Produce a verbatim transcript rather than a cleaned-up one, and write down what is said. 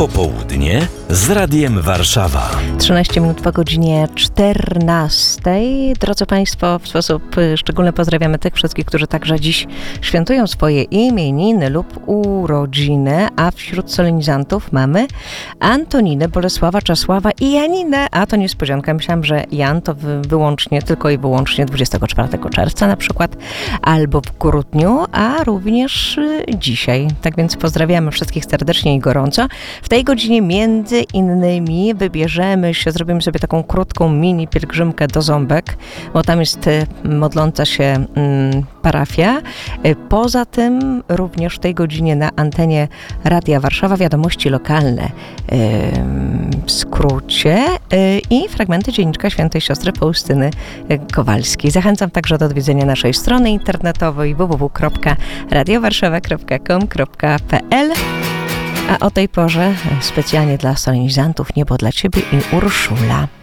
Popołudnie z Radiem Warszawa. trzynaście minut po godzinie czternastej. Drodzy Państwo, w sposób szczególny pozdrawiamy tych wszystkich, którzy także dziś świętują swoje imieniny lub urodziny, a wśród solenizantów mamy Antoninę, Bolesława, Czesława i Janinę. A to niespodzianka, myślałam, że Jan to wy, wyłącznie, tylko i wyłącznie dwudziestego czwartego czerwca na przykład, albo w grudniu, a również y, dzisiaj. Tak więc pozdrawiamy wszystkich serdecznie i gorąco. W tej godzinie między innymi wybierzemy się, zrobimy sobie taką krótką mini pielgrzymkę do Ząbek, bo tam jest y, modląca się y, parafia. Y, poza tym również w tej godzinie na antenie Radia Warszawa wiadomości lokalne y, w skrócie y, i fragmenty dzienniczka świętej siostry Faustyny Kowalskiej. Zachęcam także do odwiedzenia naszej strony internetowej w w w kropka radio warszawa kropka com kropka p l. A o tej porze specjalnie dla solenizantów Niebo dla Ciebie i Urszula.